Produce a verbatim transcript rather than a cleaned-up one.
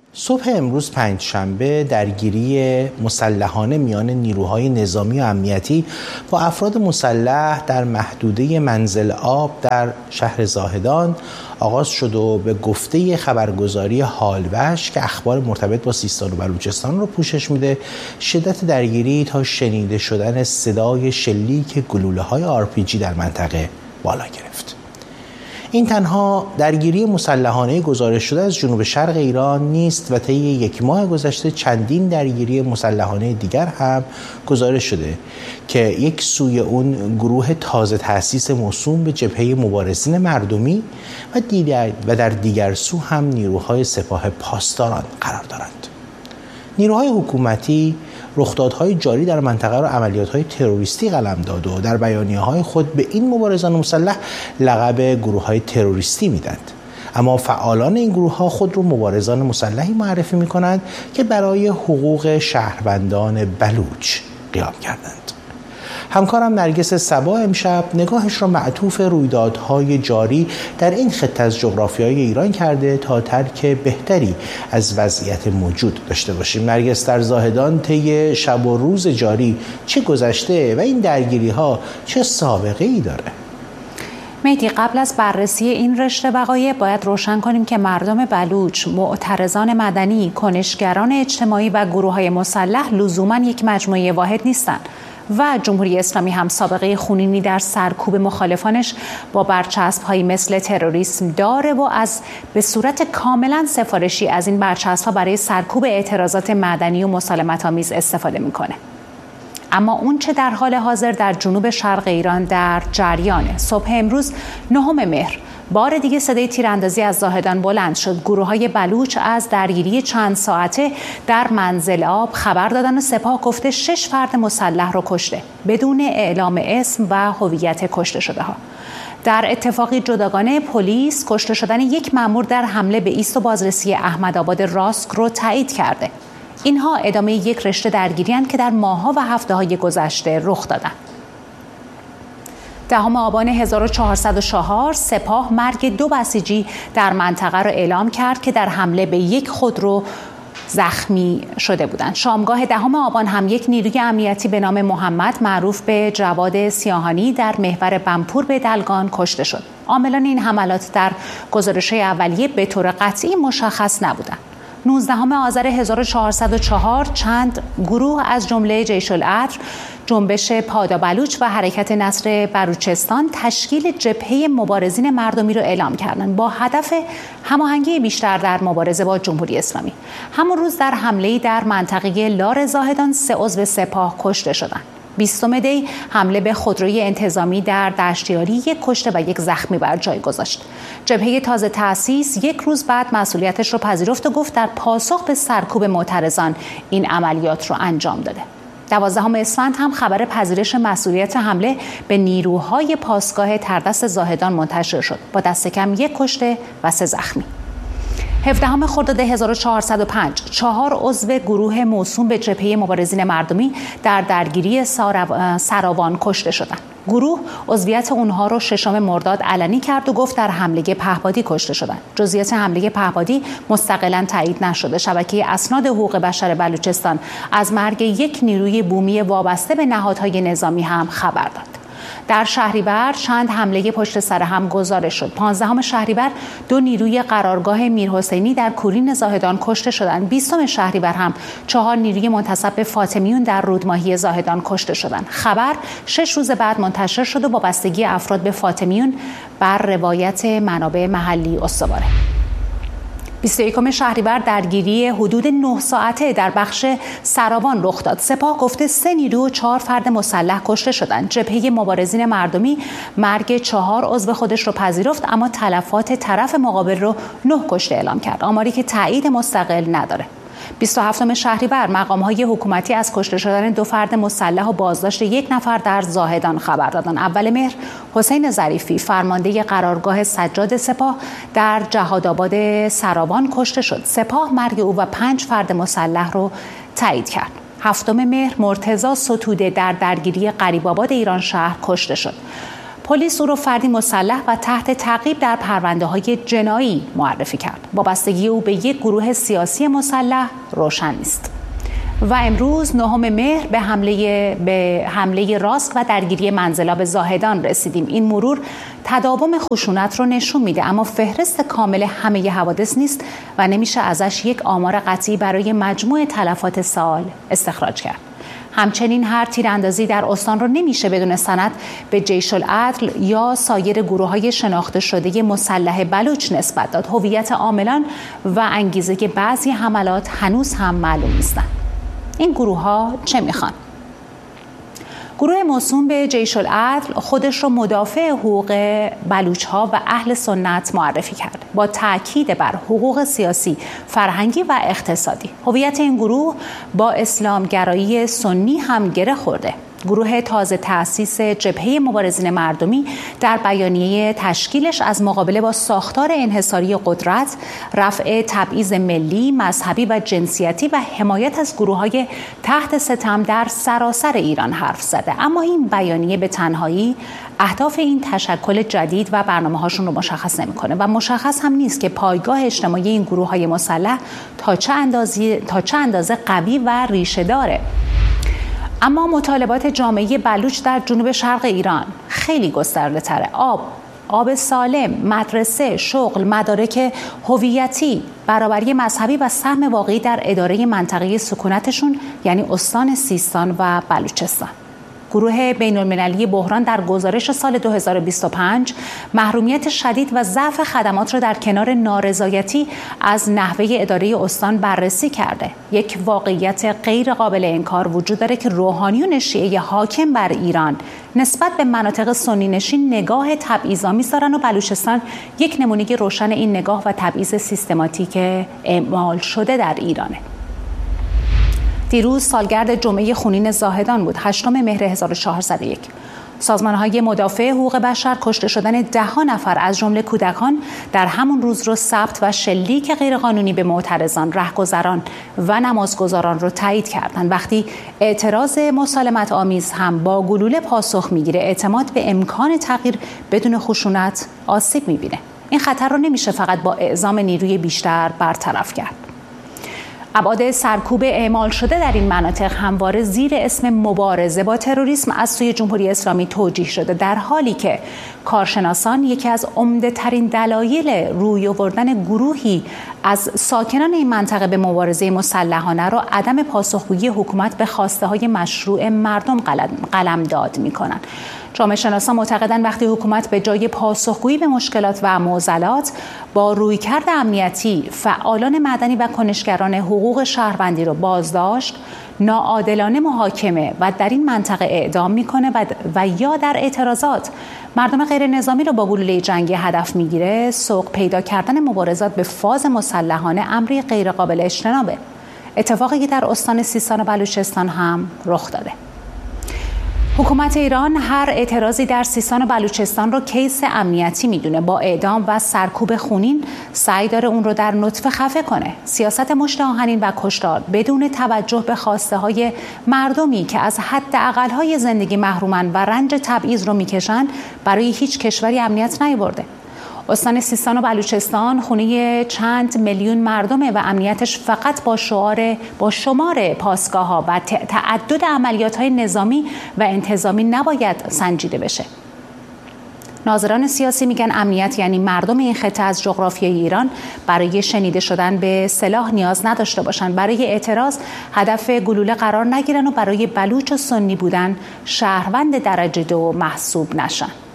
صبح امروز پنجشنبه درگیری مسلحانه میان نیروهای نظامی و امنیتی با افراد مسلح در محدوده منزل آب در شهر زاهدان آغاز شد و به گفته خبرگزاری حالوش که اخبار مرتبط با سیستان و بلوچستان رو پوشش میده، شدت درگیری تا شنیده شدن صدای شلیک گلوله‌های آر پی جی در منطقه بالا گرفت. این تنها درگیری مسلحانه گزارش شده از جنوب شرق ایران نیست و طی یک ماه گذشته چندین درگیری مسلحانه دیگر هم گزارش شده که یک سوی اون گروه تازه تأسیس موسوم به جبهه مبارزین مردمی و دیگر و در دیگر سو هم نیروهای سپاه پاسداران قرار دارند. نیروهای حکومتی رخدادهای جاری در منطقه را عملیات‌های تروریستی قلمداد و در بیانیه‌های خود به این مبارزان مسلح لقب گروه‌های تروریستی میدند. اما فعالان این گروه‌ها خود را مبارزان مسلحی معرفی می‌کنند که برای حقوق شهروندان بلوچ قیام کردند. همکارم نرگس صبا امشب نگاهش را معطوف رویدادهای جاری در این خطه از جغرافیای ایران کرده تا درک بهتری از وضعیت موجود داشته باشیم. نرگس، در زاهدان طی شب و روز جاری چه گذشته و این درگیری‌ها چه سابقه‌ای داره؟ مهدی، قبل از بررسی این رشته وقایع باید روشن کنیم که مردم بلوچ، معترضان مدنی، کنشگران اجتماعی و گروه‌های مسلح لزوماً یک مجموعه واحد نیستند و جمهوری اسلامی هم سابقه خونینی در سرکوب مخالفانش با برچسب‌هایی مثل تروریسم داره و از به صورت کاملا سفارشی از این برچسب‌ها برای سرکوب اعتراضات مدنی و مسالمت‌آمیز استفاده میکنه. اما اون چه در حال حاضر در جنوب شرق ایران در جریانه. صبح امروز نهم مهر بار دیگه صدای تیراندازی از زاهدان بلند شد. گروه‌های بلوچ از درگیری چند ساعته در منزل آب خبر دادن و سپاه گفته شش فرد مسلح رو کشته بدون اعلام اسم و هویت کشته شده ها. در اتفاقی جداگانه پلیس کشته شدن یک مأمور در حمله به ایست و بازرسی احمدآباد راسک رو تایید کرده. اینها ادامه یک رشته درگیری اند که در ماه‌ها و هفته‌های گذشته رخ دادند. دهم آبان هزار و چهارصد و چهار سپاه مرگ دو بسیجی در منطقه را اعلام کرد که در حمله به یک خودرو زخمی شده بودند. شامگاه دهم آبان هم یک نیروی امنیتی به نام محمد معروف به جواد سیاهانی در محور بمپور به دلگان کشته شد. عاملان این حملات در گزارش‌های اولیه به طور قطعی مشخص نبودند. نوزدهم آذر هزار و چهارصد و چهار چند گروه از جمله جیش العدل، جنبش پادا بلوچ و حرکت نصر بلوچستان تشکیل جبهه مبارزین مردمی را اعلام کردند با هدف هماهنگی بیشتر در مبارزه با جمهوری اسلامی. همون روز در حمله‌ای در منطقه لار زاهدان سه عضو سپاه کشته شدند. بیستم دی حمله به خودروی انتظامی در دشتیاری یک کشته و یک زخمی بر جای گذاشت. جبهه تازه تأسیس یک روز بعد مسئولیتش رو پذیرفت و گفت در پاسخ به سرکوب معترضان این عملیات رو انجام داده. دوازدهم اسفند هم خبر پذیرش مسئولیت حمله به نیروهای پاسگاه تردست زاهدان منتشر شد با دست کم یک کشته و سه زخمی. هفدهم خرداد هزار و چهارصد و پنج چهار عضو گروه موسوم به جبهه مبارزین مردمی در درگیری سراوان کشته شدند. گروه عضویت اونها رو ششم مرداد علنی کرد و گفت در حمله پهپادی کشته شدند. جزئیات حمله پهپادی مستقلاً تایید نشده. شبکه اسناد حقوق بشر بلوچستان از مرگ یک نیروی بومی وابسته به نهادهای نظامی هم خبر داد. در شهریور چند حمله پشت سر هم گزارش شد. پانزدهم شهریور دو نیروی قرارگاه میرحسینی در کورین زاهدان کشته شدند. بیستم شهریور هم چهار نیروی منتسب به فاطمیون در رودماهی زاهدان کشته شدند. خبر شش روز بعد منتشر شد و وابستگی افراد به فاطمیون بر روایت منابع محلی استواره. بیست و یکم شهریور درگیری حدود نه ساعته در بخش سراوان رخ داد. سپاه گفته سه نیرو و چهار فرد مسلح کشته شدند. جبهه مبارزین مردمی مرگ چهار عضو خودش رو پذیرفت اما تلفات طرف مقابل رو نه کشته اعلام کرد. آماری که تایید مستقل نداره. بیست و هفتم شهریور مقام‌های حکومتی از کشته شدن دو فرد مسلح و بازداشت یک نفر در زاهدان خبر دادند. اول مهر حسین ظریفی فرمانده قرارگاه سجاد سپاه در جهادآباد سراوان کشته شد. سپاه مرگ او و پنج فرد مسلح رو تایید کرد. هفتم مهر مرتضی ستوده در درگیری قریب آباد ایران شهر کشته شد. پلیس او را فردی مسلح و تحت تعقیب در پرونده‌های جنایی معرفی کرد. وابستگی او به یک گروه سیاسی مسلح روشن نیست. و امروز نهم مهر به حمله به حمله راست و درگیری منزلاب زاهدان رسیدیم. این مرور تداوم خشونت رو نشون میده، اما فهرست کامل همه حوادث نیست و نمیشه ازش یک آمار قطعی برای مجموع تلفات سال استخراج کرد. همچنین هر تیراندازی در استان رو نمیشه بدون سند به جیش العدل یا سایر گروه‌های شناخته شده مسلح بلوچ نسبت داد. هویت عاملان و انگیزه بعضی حملات هنوز هم معلوم نیستند. این گروه‌ها چه میخوان؟ گروه موسوم به جیش العدل خودش رو مدافع حقوق بلوچ‌ها و اهل سنت معرفی کرد، با تاکید بر حقوق سیاسی، فرهنگی و اقتصادی. هویت این گروه با اسلامگرایی سنی هم گره خورده. گروه تازه تأسیس جبهه مبارزین مردمی در بیانیه تشکیلش از مقابله با ساختار انحصاری قدرت، رفع تبعیض ملی، مذهبی و جنسیتی و حمایت از گروه‌های تحت ستم در سراسر ایران حرف زده. اما این بیانیه به تنهایی اهداف این تشکل جدید و برنامه‌هاشون رو مشخص نمی‌کنه و مشخص هم نیست که پایگاه اجتماعی این گروه‌های مسلح تا چه اندازه تا چه اندازه قوی و ریشه داره. اما مطالبات جامعه بلوچ در جنوب شرق ایران خیلی گسترده تره. آب، آب سالم، مدرسه، شغل، مدارک هویتی، برابری مذهبی و سهم واقعی در اداره منطقه سکونتشون یعنی استان سیستان و بلوچستان. گروه بین‌المللی بحران در گزارش سال دو هزار و بیست و پنج محرومیت شدید و ضعف خدمات را در کنار نارضایتی از نحوه اداره استان بررسی کرده. یک واقعیت غیر قابل انکار وجود داره که روحانیون شیعه حاکم بر ایران نسبت به مناطق سنی نشین نگاه تبعیض‌آمیز دارن و بلوچستان یک نمونه روشن این نگاه و تبعیض سیستماتیک اعمال شده در ایرانه. دیروز سالگرد جمعه خونین زاهدان بود، هشتم مهر هزار و چهارصد و یک. سازمان‌های مدافع حقوق بشر کشته شدن ده‌ها نفر از جمله کودکان در همون روز رو ثبت و شلیک غیرقانونی به معترضان، رهگذران و نمازگزاران رو تایید کردند. وقتی اعتراض مسالمت آمیز هم با گلوله پاسخ میگیره، اعتماد به امکان تغییر بدون خشونت آسیب میبینه. این خطر رو نمیشه فقط با اعزام نیروی بیشتر برطرف کرد. ابعاد سرکوب اعمال شده در این مناطق همواره زیر اسم مبارزه با تروریسم از سوی جمهوری اسلامی توجیه شده، در حالی که کارشناسان یکی از عمده ترین دلایل روی آوردن گروهی از ساکنان این منطقه به مبارزه مسلحانه را عدم پاسخگویی حکومت به خواسته های مشروع مردم قلمداد می‌کنند. جامعه شناسان معتقدند وقتی حکومت به جای پاسخگویی به مشکلات و معضلات با رویکرد امنیتی فعالان مدنی و کنشگران حقوق شهروندی را بازداشت، ناعادلانه محاکمه و در این منطقه اعدام میکنه و, و یا در اعتراضات مردم غیر نظامی را با گلوله جنگی هدف میگیره، سوق پیدا کردن مبارزات به فاز مسلحانه امری غیر قابل اجتنابه. اتفاقی که در استان سیستان و بلوچستان هم رخ داده. حکومت ایران هر اعتراضی در سیستان و بلوچستان رو کیس امنیتی میدونه، با اعدام و سرکوب خونین سعی داره اون رو در نطفه خفه کنه. سیاست مشت آهنین و کشتار بدون توجه به خواسته های مردمی که از حد اقل‌های زندگی محرومن و رنج تبعیض رو میکشن برای هیچ کشوری امنیت نیاورده. استان سیستان و بلوچستان خونه چند میلیون مردمه و امنیتش فقط با شعار با شمار پاسگاه‌ها و تعدد عملیات‌های نظامی و انتظامی نباید سنجیده بشه. ناظران سیاسی میگن امنیت یعنی مردم این خطه از جغرافیای ایران برای شنیده شدن به سلاح نیاز نداشته باشن، برای اعتراض هدف گلوله قرار نگیرن و برای بلوچ و سنی بودن شهروند درجه دو محسوب نشن.